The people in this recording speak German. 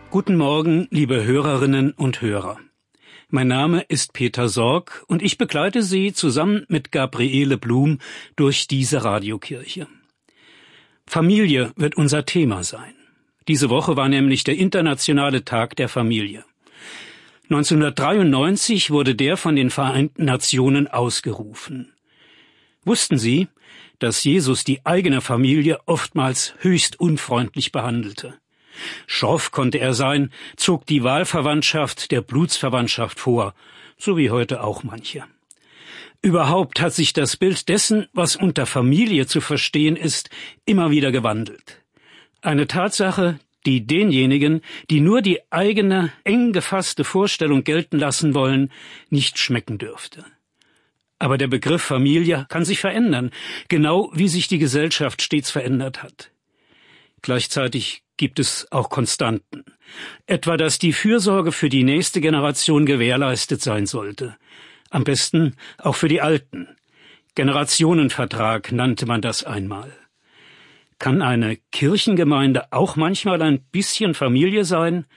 Guten Morgen, liebe Hörerinnen und Hörer. Mein Name ist Peter Sorg und ich begleite Sie zusammen mit Gabriele Blum durch diese Radiokirche. Familie wird unser Thema sein. Diese Woche war nämlich der Internationale Tag der Familie. 1993 wurde der von den Vereinten Nationen ausgerufen. Wussten Sie, dass Jesus die eigene Familie oftmals höchst unfreundlich behandelte? Schroff konnte er sein, zog die Wahlverwandtschaft der Blutsverwandtschaft vor, so wie heute auch manche. Überhaupt hat sich das Bild dessen, was unter Familie zu verstehen ist, immer wieder gewandelt. Eine Tatsache, die denjenigen, die nur die eigene, eng gefasste Vorstellung gelten lassen wollen, nicht schmecken dürfte. Aber der Begriff Familie kann sich verändern, genau wie sich die Gesellschaft stets verändert hat. Gleichzeitig gibt es auch Konstanten. Etwa, dass die Fürsorge für die nächste Generation gewährleistet sein sollte. Am besten auch für die Alten. Generationenvertrag nannte man das einmal. Kann eine Kirchengemeinde auch manchmal ein bisschen Familie sein?